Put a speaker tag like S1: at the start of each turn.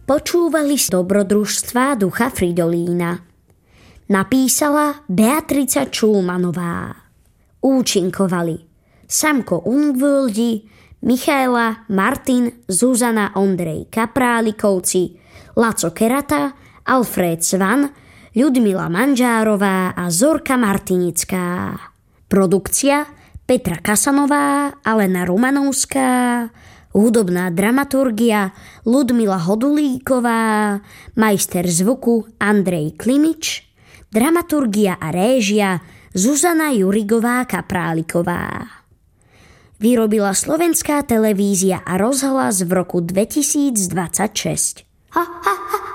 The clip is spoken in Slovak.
S1: Počúvali z dobrodružstva Ducha Fridolína. Napísala Beatrica Čulmanová. Účinkovali Samko Ungvöldi, Michaela, Martin, Zuzana, Ondrej Kaprálikovci, Laco Kerata, Alfred Svan, Ľudmila Manžárová a Zorka Martinická. Produkcia Petra Kasanová, Alena Rumanovská, hudobná dramaturgia Ľudmila Hodulíková, majster zvuku Andrej Klimič, dramaturgia a réžia Zuzana Jurigová Kapráliková. Vyrobila Slovenská televízia a rozhlas v roku 2026. Ha, ha, ha.